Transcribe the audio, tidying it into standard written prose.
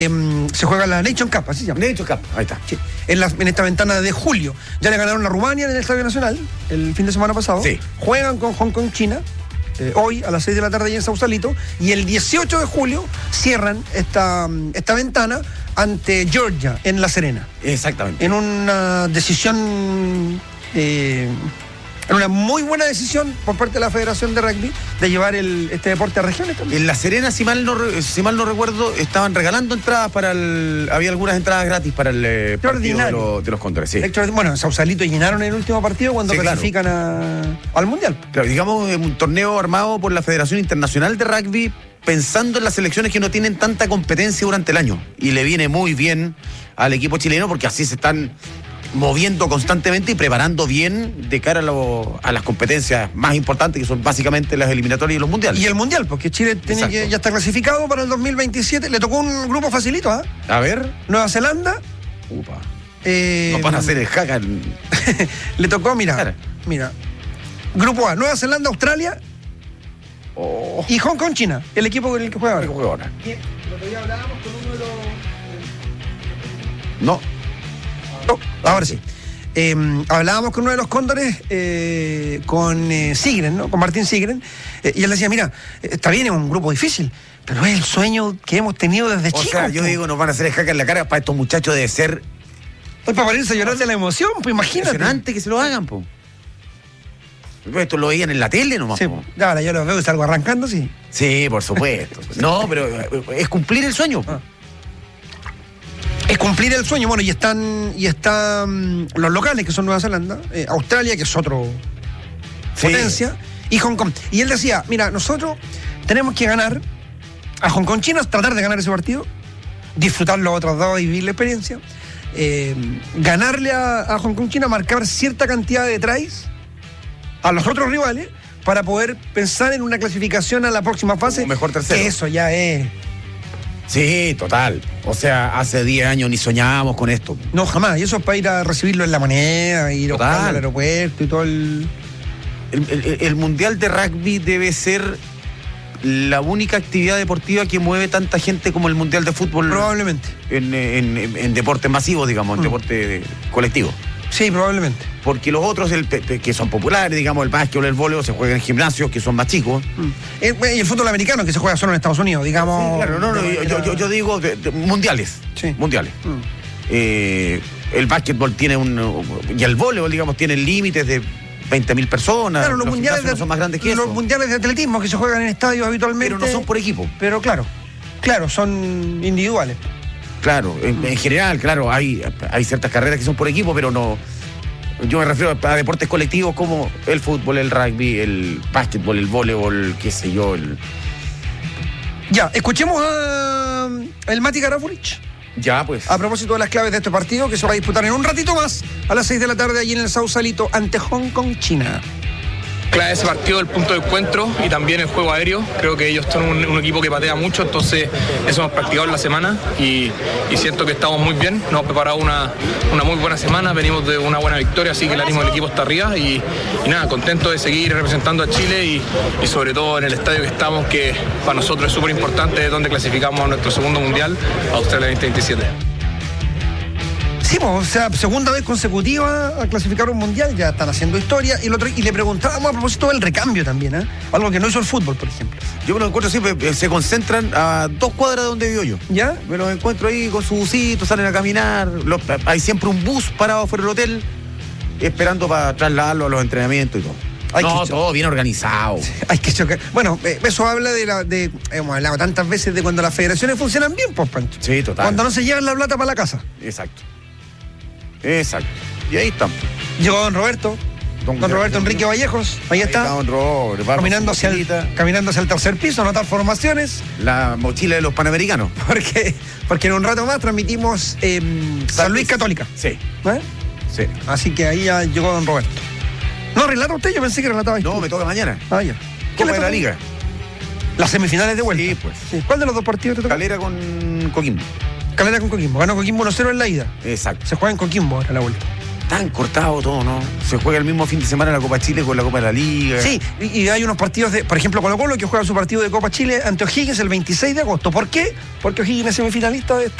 Se juega la Nation Cup, así se llama. Nation Cup, ahí está. Sí. En esta ventana de julio. Ya le ganaron a Rumania en el Estadio Nacional el fin de semana pasado. Sí. Juegan con Hong Kong, China, hoy a las 6 de la tarde allí en Sausalito. Y el 18 de julio cierran esta ventana ante Georgia en La Serena. Exactamente. En una decisión... en una muy buena decisión por parte de la Federación de Rugby de llevar este deporte a regiones también. En La Serena, si mal no recuerdo, estaban regalando entradas para había algunas entradas gratis para el partido de los Cóndores. Sí. Bueno, en Sausalito llenaron el último partido cuando clasifican al Mundial. Claro, digamos, un torneo armado por la Federación Internacional de Rugby, pensando en las selecciones que no tienen tanta competencia durante el año. Y le viene muy bien al equipo chileno porque así se están moviendo constantemente y preparando bien de cara a las competencias más importantes, que son básicamente las eliminatorias y los mundiales. Y el mundial, porque Chile ya está clasificado para el 2027. Le tocó un grupo facilito, ¿ah? A ver. Nueva Zelanda. Upa. No van a hacer el hack. Le tocó, mira. Grupo A, Nueva Zelanda, Australia y Hong Kong, China. El equipo con el que juega ahora. Bien, el otro día hablábamos con uno de los... No, ahora sí. Hablábamos con uno de los Cóndores, con Sigren, ¿no? Con Martín Sigren, y él decía, mira, está bien, es un grupo difícil, pero es el sueño que hemos tenido desde chicos. O sea, yo digo, nos van a hacer el jaque en la cara. Para estos muchachos debe ser... Pues para ponerse a llorar de la emoción, pues imagínate. Impresionante que se lo hagan, pues. Esto lo veían en la tele nomás. Sí, ahora yo lo veo y salgo arrancando, sí. Sí, por supuesto. No, pero es cumplir el sueño. Es cumplir el sueño. Bueno, y están los locales, que son Nueva Zelanda, Australia, que es otro potencia, y Hong Kong. Y él decía, mira, nosotros tenemos que ganar a Hong Kong, China, tratar de ganar ese partido, disfrutar los otros dos y vivir la experiencia, ganarle a Hong Kong, China, marcar cierta cantidad de tries a los otros rivales para poder pensar en una clasificación a la próxima fase. Mejor tercero. Que eso ya es... Sí, total. O sea, hace 10 años ni soñábamos con esto. No, jamás. Y eso es para ir a recibirlo en La Moneda, ir a buscarlo al aeropuerto y todo el Mundial de Rugby debe ser la única actividad deportiva que mueve tanta gente como el Mundial de Fútbol. Probablemente. En deportes masivos, digamos, en deporte colectivo. Sí, probablemente. Porque los otros que son populares, digamos, el básquetbol, el voleibol, se juegan en gimnasios que son más chicos. Y el fútbol americano, que se juega solo en Estados Unidos, digamos. Sí, claro, yo digo mundiales. Sí. Mundiales. El básquetbol tiene y el voleibol, digamos, tiene límites de 20.000 personas. Claro, los mundiales no son más grandes que eso. Los mundiales de atletismo que se juegan en estadios habitualmente. Pero no son por equipo. Pero claro, son individuales. Claro, en general, claro, hay ciertas carreras que son por equipo, pero no. Yo me refiero a deportes colectivos como el fútbol, el rugby, el básquetbol, el voleibol, qué sé yo. Ya, escuchemos a el Mati Garafurich. Ya, pues. A propósito de las claves de este partido, que se va a disputar en un ratito más, a las 6 de la tarde, allí en el Sausalito, ante Hong Kong, China. Clave ese partido, el punto de encuentro y también el juego aéreo. Creo que ellos son un equipo que patea mucho, entonces eso hemos practicado en la semana y siento que estamos muy bien. Nos hemos preparado una muy buena semana, venimos de una buena victoria, así que el ánimo del equipo está arriba y nada, contento de seguir representando a Chile y sobre todo en el estadio que estamos, que para nosotros es súper importante, donde clasificamos a nuestro segundo mundial, Australia 2027. Sí, o sea, segunda vez consecutiva a clasificar un mundial, ya están haciendo historia. Y le preguntábamos a propósito del recambio también, algo que no hizo el fútbol, por ejemplo. Yo me los encuentro siempre, se concentran a 2 cuadras de donde vivo yo. ¿Ya? Me los encuentro ahí con su busito, salen a caminar. Hay siempre un bus parado fuera del hotel, esperando para trasladarlo a los entrenamientos y todo. Todo bien organizado. Hay que chocar. Bueno, eso habla hemos hablado tantas veces de cuando las federaciones funcionan bien, pues, Pancho. Sí, total. Cuando no se llevan la plata para la casa. Exacto. Y ahí estamos. Llegó don Roberto. Don Roberto Enrique Vallejos. Ahí está. Don Roberto. Caminando hacia el tercer piso, anotar formaciones. La mochila de los Panamericanos. Porque en un rato más transmitimos San Luis Católica. Sí. Sí. Así que ahí ya llegó don Roberto. ¿No relata usted? Yo pensé que relataba ahí. No, me toca mañana. Ya. ¿Qué de la liga? Las semifinales de vuelta. Sí, pues. Sí. ¿Cuál de los dos partidos te toca? Calera con Coquimbo. Calera con Coquimbo. Ganó Coquimbo 1-0 en la ida. Exacto. Se juega en Coquimbo ahora la vuelta. tan cortado todo, ¿no? Se juega el mismo fin de semana la Copa Chile con la Copa de la Liga. Sí, y hay unos partidos por ejemplo, Colo-Colo, que juega su partido de Copa Chile ante O'Higgins el 26 de agosto. ¿Por qué? Porque O'Higgins es semifinalista de